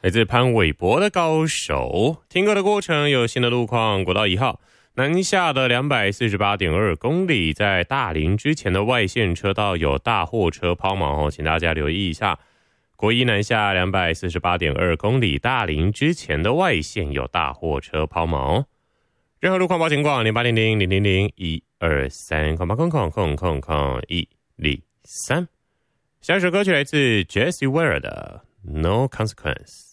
来自潘玮柏的高手。听歌的过程有新的路况，国道1号南下的 248.2 公里，在大林之前的外线车道有大货车抛锚，请大家留意一下。国一南下 248.2 公里，大林之前的外线有大货车抛锚。任何路况报情况0800-000-123123。下一首歌曲来自 Jessie Ware 的 No Consequence。